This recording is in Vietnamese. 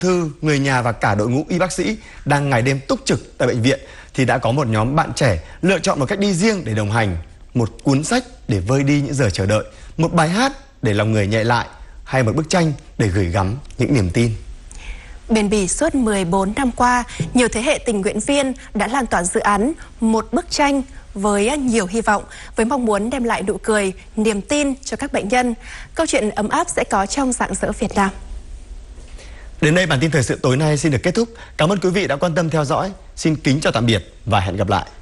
Thư, người nhà và cả đội ngũ y bác sĩ đang ngày đêm túc trực tại bệnh viện thì đã có một nhóm bạn trẻ lựa chọn một cách đi riêng để đồng hành, một cuốn sách để vơi đi những giờ chờ đợi, một bài hát để lòng người nhẹ lại, hay một bức tranh để gửi gắm những niềm tin. Bền bỉ suốt 14 năm qua, nhiều thế hệ tình nguyện viên đã lan tỏa dự án Một bức tranh với nhiều hy vọng, với mong muốn đem lại nụ cười, niềm tin cho các bệnh nhân. Câu chuyện ấm áp sẽ có trong Rạng Rỡ Việt Nam. Đến đây bản tin thời sự tối nay xin được kết thúc. Cảm ơn quý vị đã quan tâm theo dõi. Xin kính chào tạm biệt và hẹn gặp lại.